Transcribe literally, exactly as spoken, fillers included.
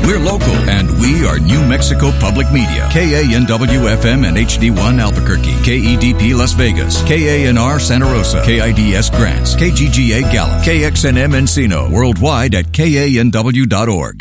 We're local, and we are New Mexico Public Media. K A N W F M and H D one Albuquerque, K E D P Las Vegas, K A N R Santa Rosa, K I D S Grants, K G G A Gallup, K X N M Encino, worldwide at K A N W dot org.